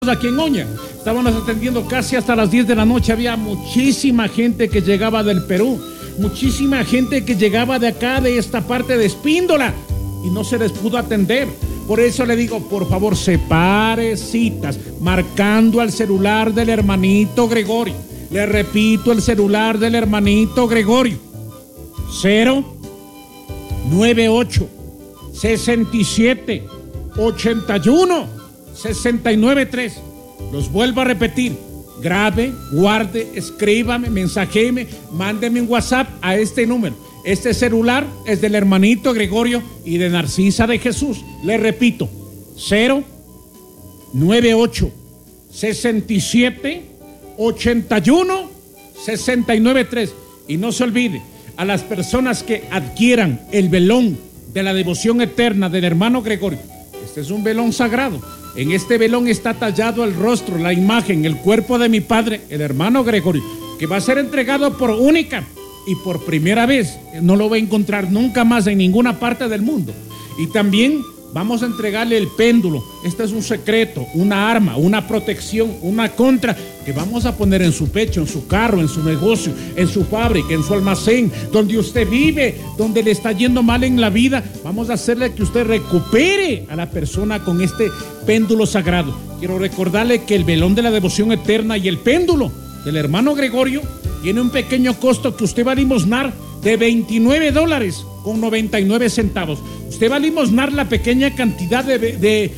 aquí en Oña. Estábamos atendiendo casi hasta las 10 de la noche. Había muchísima gente que llegaba del Perú, muchísima gente que llegaba de acá, de esta parte de Espíndola, y no se les pudo atender. Por eso le digo, por favor, separe citas, marcando al celular del hermanito Gregorio. Le repito, el celular del hermanito Gregorio. 098 67 81 693. Los vuelvo a repetir. Grabe, guarde, escríbame, mensajeme, mándeme un WhatsApp a este número. Este celular es del hermanito Gregorio y de Narcisa de Jesús. Le repito, 098 67 81 693. Y no se olvide, a las personas que adquieran el velón de la devoción eterna del hermano Gregorio, este es un velón sagrado. En este velón está tallado el rostro, la imagen, el cuerpo de mi padre, el hermano Gregorio, que va a ser entregado por única y por primera vez. No lo va a encontrar nunca más en ninguna parte del mundo. Y también vamos a entregarle el péndulo. Este es un secreto, una arma, una protección, una contra que vamos a poner en su pecho, en su carro, en su negocio, en su fábrica, en su almacén, donde usted vive, donde le está yendo mal en la vida. Vamos a hacerle que usted recupere a la persona con este péndulo sagrado. Quiero recordarle que el velón de la devoción eterna y el péndulo del hermano Gregorio tiene un pequeño costo que usted va a limosnar de $29.99. Usted va a limosnar la pequeña cantidad de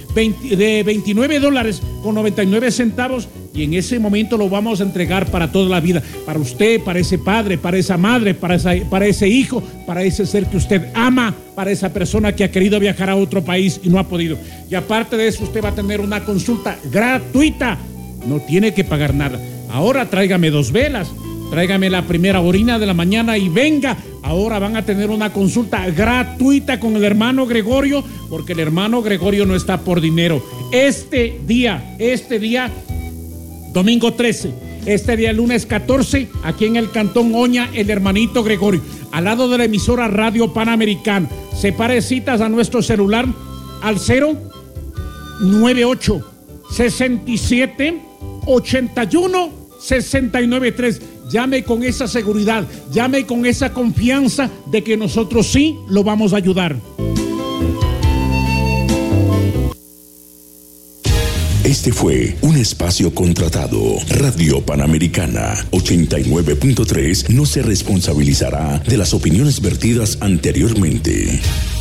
$29.99 y en ese momento lo vamos a entregar para toda la vida, para usted, para ese padre, para esa madre, para ese hijo, para ese ser que usted ama, para esa persona que ha querido viajar a otro país y no ha podido. Y aparte de eso, usted va a tener una consulta gratuita, no tiene que pagar nada. Ahora tráigame 2 velas, tráigame la primera orina de la mañana y venga. Ahora van a tener una consulta gratuita con el hermano Gregorio, porque el hermano Gregorio no está por dinero. Este día, domingo 13, este día lunes 14, aquí en el Cantón Oña, el hermanito Gregorio, al lado de la emisora Radio Panamericana. Separe citas a nuestro celular al 098 67 81 693. Llame con esa seguridad, llame con esa confianza de que nosotros sí lo vamos a ayudar. Este fue un espacio contratado. Radio Panamericana 89.3 no se responsabilizará de las opiniones vertidas anteriormente.